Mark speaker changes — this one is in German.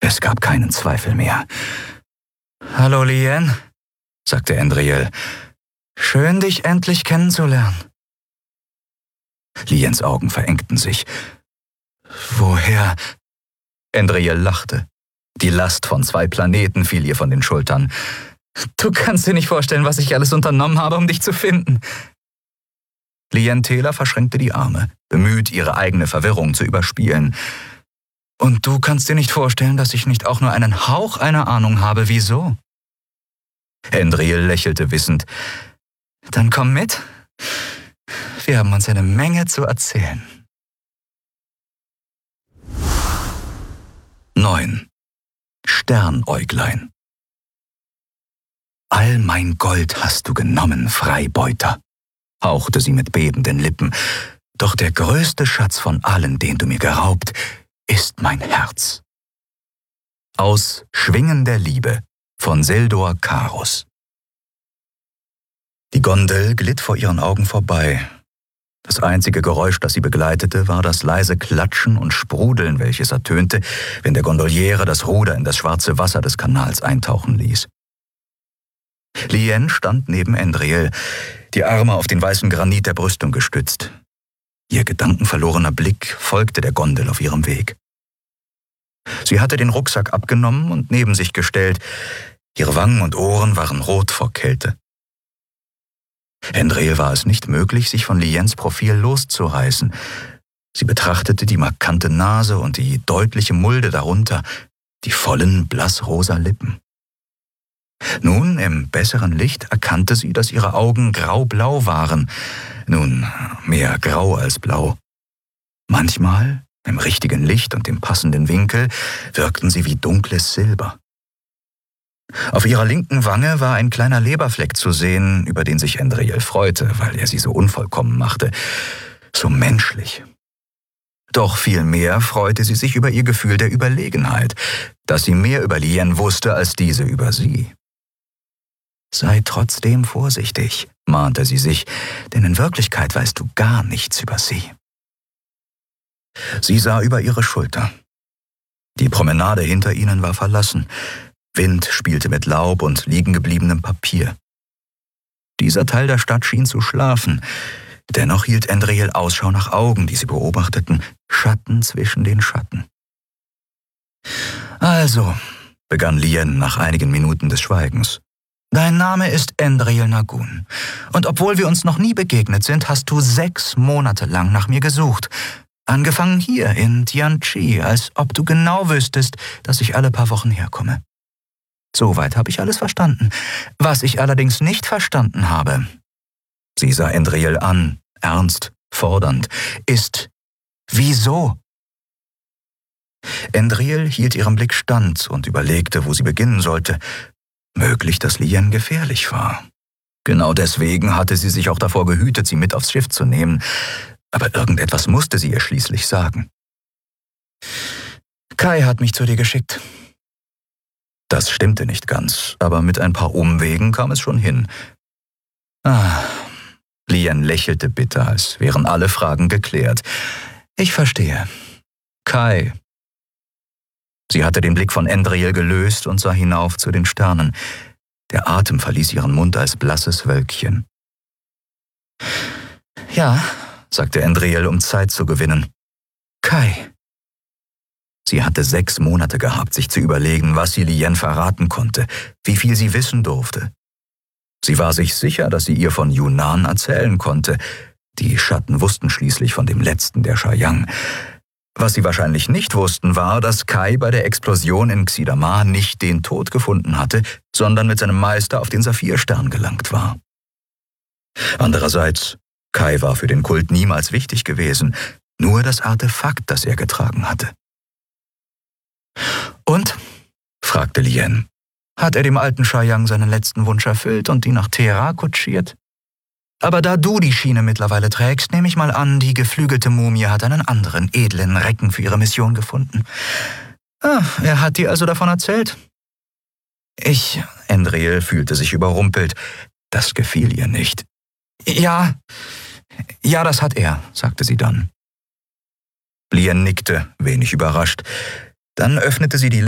Speaker 1: Es gab keinen Zweifel mehr. »Hallo, Lien«, sagte Endriel. »Schön, dich endlich kennenzulernen.« Liens Augen verengten sich. »Woher?« Endriel lachte. Die Last von 2 Planeten fiel ihr von den Schultern. »Du kannst dir nicht vorstellen, was ich alles unternommen habe, um dich zu finden.« Lien Taylor verschränkte die Arme, bemüht, ihre eigene Verwirrung zu überspielen. »Und du kannst dir nicht vorstellen, dass ich nicht auch nur einen Hauch einer Ahnung habe, wieso?« Endriel lächelte wissend. »Dann komm mit. Wir haben uns eine Menge zu erzählen.« 9. Sternäuglein. »All mein Gold hast du genommen, Freibeuter«, hauchte sie mit bebenden Lippen. »Doch der größte Schatz von allen, den du mir geraubt, ist mein Herz.« Aus Schwingen der Liebe von Seldor Karus. Die Gondel glitt vor ihren Augen vorbei. Das einzige Geräusch, das sie begleitete, war das leise Klatschen und Sprudeln, welches ertönte, wenn der Gondoliere das Ruder in das schwarze Wasser des Kanals eintauchen ließ. Lien stand neben Endriel, die Arme auf den weißen Granit der Brüstung gestützt. Ihr gedankenverlorener Blick folgte der Gondel auf ihrem Weg. Sie hatte den Rucksack abgenommen und neben sich gestellt. Ihre Wangen und Ohren waren rot vor Kälte. Endriel war es nicht möglich, sich von Liens Profil loszureißen. Sie betrachtete die markante Nase und die deutliche Mulde darunter, die vollen, blassrosa Lippen. Nun, im besseren Licht, erkannte sie, dass ihre Augen graublau waren. Nun, mehr grau als blau. Manchmal, im richtigen Licht und im passenden Winkel, wirkten sie wie dunkles Silber. Auf ihrer linken Wange war ein kleiner Leberfleck zu sehen, über den sich Endriel freute, weil er sie so unvollkommen machte, so menschlich. Doch viel mehr freute sie sich über ihr Gefühl der Überlegenheit, dass sie mehr über Lien wusste als diese über sie. »Sei trotzdem vorsichtig«, mahnte sie sich, »denn in Wirklichkeit weißt du gar nichts über sie.« Sie sah über ihre Schulter. Die Promenade hinter ihnen war verlassen. Wind spielte mit Laub und liegengebliebenem Papier. Dieser Teil der Stadt schien zu schlafen. Dennoch hielt Endriel Ausschau nach Augen, die sie beobachteten, Schatten zwischen den Schatten. »Also«, begann Lien nach einigen Minuten des Schweigens, »dein Name ist Endriel Nagun. Und obwohl wir uns noch nie begegnet sind, hast du 6 Monate lang nach mir gesucht. Angefangen hier in Tianchi, als ob du genau wüsstest, dass ich alle paar Wochen herkomme. Soweit habe ich alles verstanden. Was ich allerdings nicht verstanden habe«, sie sah Endriel an, ernst, fordernd, »ist, wieso?« Endriel hielt ihrem Blick stand und überlegte, wo sie beginnen sollte. Möglich, dass Lien gefährlich war. Genau deswegen hatte sie sich auch davor gehütet, sie mit aufs Schiff zu nehmen. Aber irgendetwas musste sie ihr schließlich sagen. »Kai hat mich zu dir geschickt.« Das stimmte nicht ganz, aber mit ein paar Umwegen kam es schon hin. Lien lächelte bitter, als wären alle Fragen geklärt. »Ich verstehe. Kai.« Sie hatte den Blick von Endriel gelöst und sah hinauf zu den Sternen. Der Atem verließ ihren Mund als blasses Wölkchen. »Ja«, sagte Endriel, um Zeit zu gewinnen. »Kai.« Sie hatte 6 Monate gehabt, sich zu überlegen, was sie Lien verraten konnte, wie viel sie wissen durfte. Sie war sich sicher, dass sie ihr von Yunnan erzählen konnte. Die Schatten wussten schließlich von dem letzten der Shayang. Was sie wahrscheinlich nicht wussten, war, dass Kai bei der Explosion in Xidamar nicht den Tod gefunden hatte, sondern mit seinem Meister auf den Saphirstern gelangt war. Andererseits, Kai war für den Kult niemals wichtig gewesen, nur das Artefakt, das er getragen hatte. »Und?«, fragte Lien. »Hat er dem alten Shayang seinen letzten Wunsch erfüllt und ihn nach Thera kutschiert? Aber da du die Schiene mittlerweile trägst, nehme ich mal an, die geflügelte Mumie hat einen anderen, edlen Recken für ihre Mission gefunden. Er hat dir also davon erzählt?« Endriel fühlte sich überrumpelt. Das gefiel ihr nicht. Ja, das hat er«, sagte sie dann. Lien nickte, wenig überrascht. Dann öffnete sie die